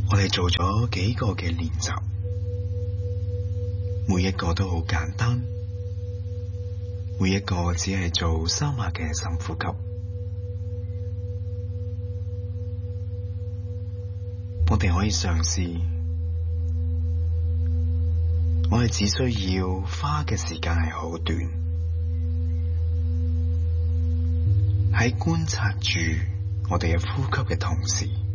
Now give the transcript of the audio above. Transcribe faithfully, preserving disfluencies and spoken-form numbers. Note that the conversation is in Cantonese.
我哋做咗幾個嘅練習，每一個都好簡單，每一個只係做三下嘅深呼吸。我哋可以嘗試，我哋只需要花嘅時間係好短，喺觀察住我哋嘅呼吸嘅同時，